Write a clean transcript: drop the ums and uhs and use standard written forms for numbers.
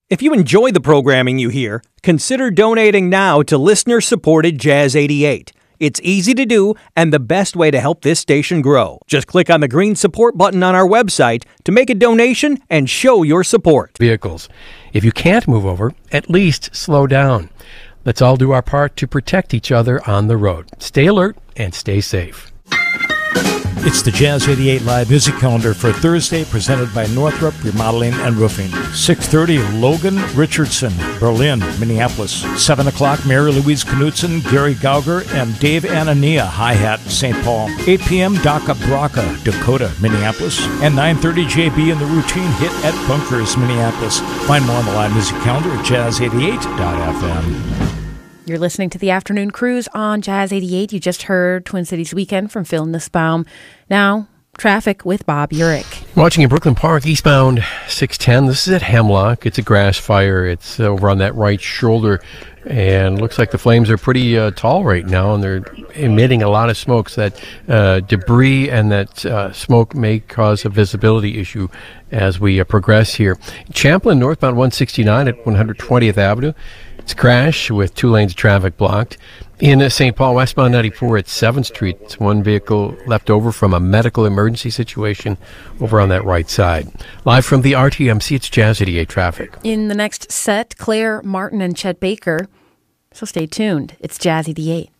If you enjoy the programming you hear, consider donating now to listener-supported Jazz 88. It's easy to do and the best way to help this station grow. Just click on the green support button on our website to make a donation and show your support. Vehicles. If you can't move over, at least slow down. Let's all do our part to protect each other on the road. Stay alert and stay safe. It's the Jazz 88 Live Music Calendar for Thursday, presented by Northrop Remodeling and Roofing. 6:30, Logan Richardson, Berlin, Minneapolis. 7 o'clock, Mary Louise Knudsen, Gary Gauger, and Dave Anania, hi-hat, St. Paul. 8 p.m., Daka Braka, Dakota, Minneapolis. And 9:30, JB and the Routine Hit at Bunkers, Minneapolis. Find more on the Live Music Calendar at jazz88.fm. You're listening to the Afternoon Cruise on Jazz 88. You just heard Twin Cities Weekend from Phil Nussbaum. Now, traffic with Bob Urich. Watching in Brooklyn Park, eastbound 610. This is at Hemlock. It's a grass fire. It's over on that right shoulder. And looks like the flames are pretty tall right now, and they're emitting a lot of smoke. So that debris and that smoke may cause a visibility issue as we progress here. Champlin, northbound 169 at 120th Avenue. It's a crash with 2 lanes of traffic blocked. In St. Paul, westbound 94 at 7th Street, it's one vehicle left over from a medical emergency situation over on that right side. Live from the RTMC, it's Jazz 88 traffic. In the next set, Claire Martin and Chet Baker. So stay tuned. It's Jazz 88.